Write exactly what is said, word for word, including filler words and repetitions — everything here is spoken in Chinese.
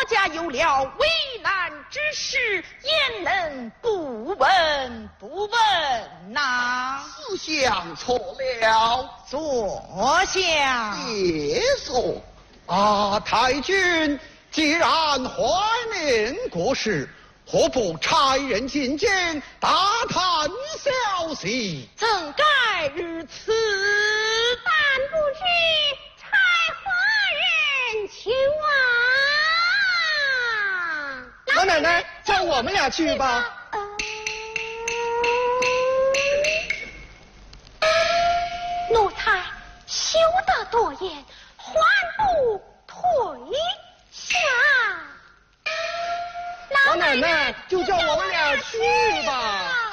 家有了危难之事，焉能不闻不问呐？ 思想错了， 坐下。 别说啊，太君既然怀念国事，何不差人进京打探消息？ 怎该如此？ 但不知差何人去啊？ 老奶奶，叫我们俩去吧。 奴才休得多言，还不退下。 老奶奶，就叫我们俩去吧。